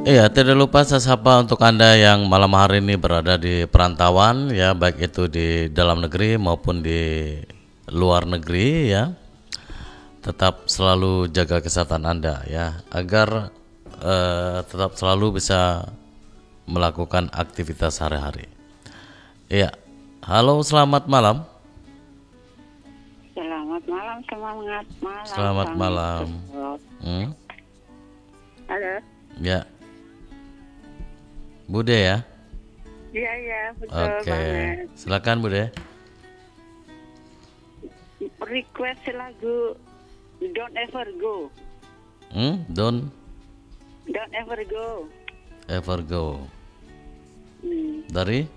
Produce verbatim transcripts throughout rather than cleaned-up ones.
Iya, tidak lupa saya sapa untuk Anda yang malam hari ini berada di perantauan ya, baik itu di dalam negeri maupun di luar negeri ya. Tetap selalu jaga kesehatan Anda ya, agar eh, tetap selalu bisa melakukan aktivitas sehari-hari. Iya. Halo, selamat malam. Selamat malam, semangat malam. Selamat Kang malam. Yusuf. Hmm? Halo. Ya. Bude ya. Iya iya betul Oke. banget. Silakan Bude. Request lagu Don't Ever Go. Hmm? Don't Don't Ever Go. ever go. Hmm. Dari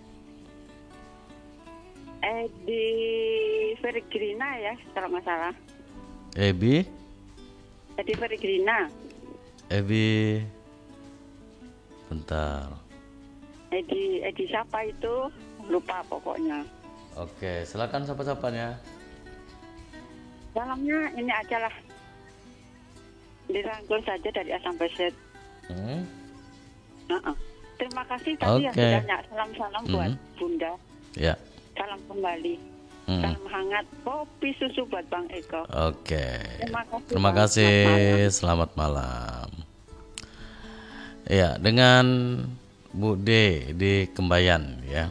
Edi Vergrina ya kalau nggak salah. Ebi, Edi Vergrina. Ebi, bentar. Edi Edi siapa itu? Lupa pokoknya. Oke, silakan sapa-sapanya. Dalamnya ini aja lah. Dirangkul saja dari A sampai Z. Hmm? Uh-uh. Terima kasih tadi Oke. yang sudah salam-salam buat Hmm. Bunda. Ya. Salam kembali. Hmm. Salam hangat. Kopi susu buat Bang Eko. Oke. Terima kasih. Terima Bang. kasih. Selamat malam. Selamat malam. Ya, dengan Bu D di Kembayan ya.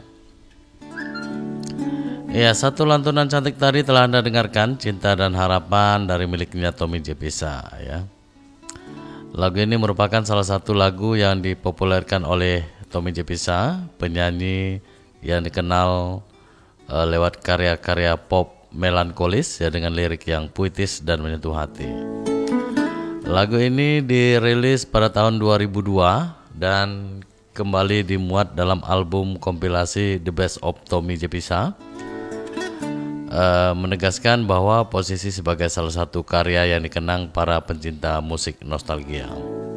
Ya, satu lantunan cantik tadi telah Anda dengarkan, Cinta dan Harapan dari miliknya Tommy Jepisa ya. Lagu ini merupakan salah satu lagu yang dipopulerkan oleh Tommy Jepisa, penyanyi yang dikenal eh, lewat karya-karya pop melankolis ya, dengan lirik yang puitis dan menyentuh hati. Lagu ini dirilis pada tahun dua ribu dua dan kembali dimuat dalam album kompilasi The Best of Tommy Jepisa. Uh, menegaskan bahwa posisi sebagai salah satu karya yang dikenang para pencinta musik nostalgia.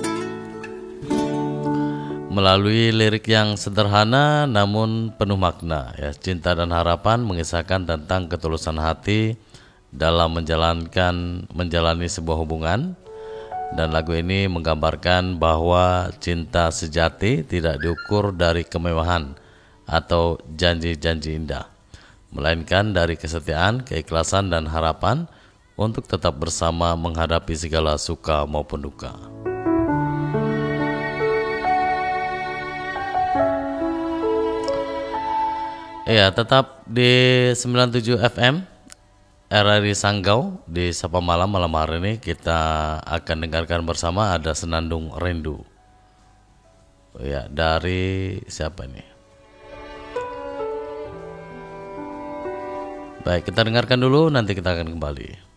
Melalui lirik yang sederhana namun penuh makna ya, Cinta dan Harapan mengisahkan tentang ketulusan hati dalam menjalankan menjalani sebuah hubungan, dan lagu ini menggambarkan bahwa cinta sejati tidak diukur dari kemewahan atau janji-janji indah, melainkan dari kesetiaan, keikhlasan, dan harapan untuk tetap bersama menghadapi segala suka maupun duka. Ya, tetap di sembilan puluh tujuh F M R R I Sanggau di Sapa Malam. Malam hari ini kita akan dengarkan bersama ada Senandung Rindu. Ya, dari siapa nih? Baik, kita dengarkan dulu, nanti kita akan kembali.